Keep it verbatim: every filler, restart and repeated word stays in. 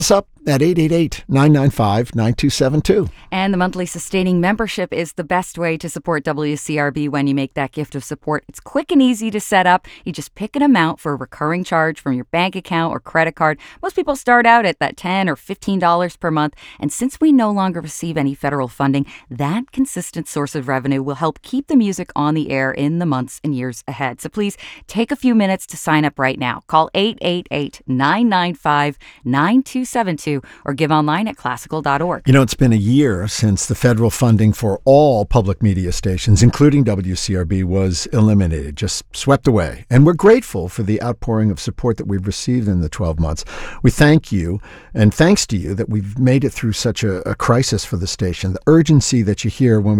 us up at eight eight eight, nine nine five, nine two seven two. And the monthly sustaining membership is the best way to support W C R B when you make that gift of support. It's quick and easy to set up. You just pick an amount for a recurring charge from your bank account or credit card. Most people start out at that ten dollars or fifteen dollars per month. And since we no longer receive any federal funding, that consistent source of revenue will help keep the music on the air in the months and years ahead. So please take a few minutes to sign up right now. Call eight eight eight, nine nine five, nine two seven two or give online at classical dot org. You know, it's been a year since the federal funding for all public media stations, including W C R B, was eliminated, just swept away. And we're grateful for the outpouring of support that we've received in the twelve months. We thank you, and thanks to you, that we've made it through such a, a crisis for the station. The urgency that you hear when we